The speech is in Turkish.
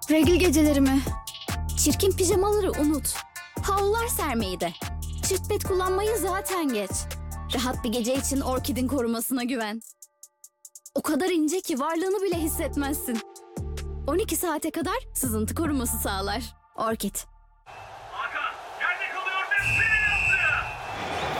Regl gecelerimi. Çirkin pijamaları unut. Havlular sermeyi de. Çift pet kullanmayı zaten geç. Rahat bir gece için Orkid'in korumasına güven. O kadar ince ki varlığını bile hissetmezsin. 12 saate kadar sızıntı koruması sağlar. Orkid.